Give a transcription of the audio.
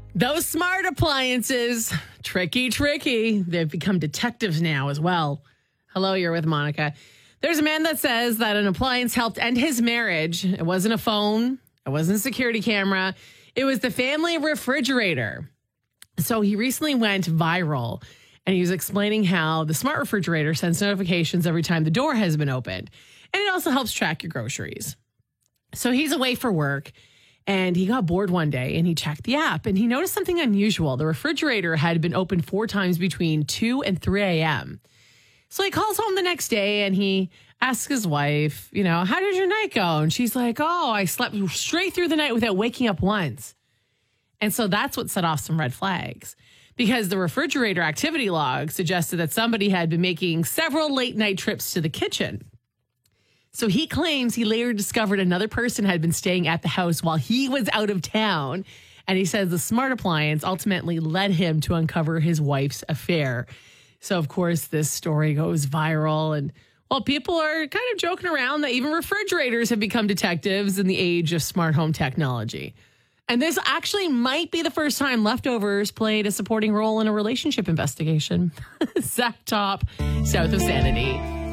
Those smart appliances, tricky. They've become detectives now as well. Hello, you're with Monica. There's a man that says that an appliance helped end his marriage. It wasn't a phone. It wasn't a security camera. It was the family refrigerator. So he recently went viral and he was explaining how the smart refrigerator sends notifications every time the door has been opened. And it also helps track your groceries. So he's away for work. And he got bored one day and he checked the app and he noticed something unusual. The refrigerator had been open 4 times between 2 and 3 a.m. So he calls home the next day and he asks his wife, how did your night go? And she's like, oh, I slept straight through the night without waking up once. And so that's what set off some red flags because the refrigerator activity log suggested that somebody had been making several late night trips to the kitchen. So he claims he later discovered another person had been staying at the house while he was out of town. And he says the smart appliance ultimately led him to uncover his wife's affair. So, of course, this story goes viral. And, well, people are kind of joking around that even refrigerators have become detectives in the age of smart home technology. And this actually might be the first time leftovers played a supporting role in a relationship investigation. Zach Top, south of Sanity.